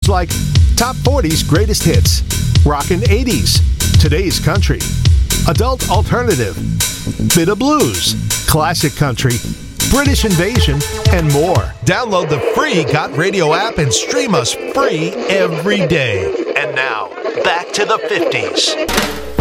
like Top 40's Greatest Hits, Rockin' 80s, Today's Country, Adult Alternative, Bit of Blues, Classic Country, British Invasion, and more. Download the free Got Radio app and stream us free every day. And now, back to the 50s.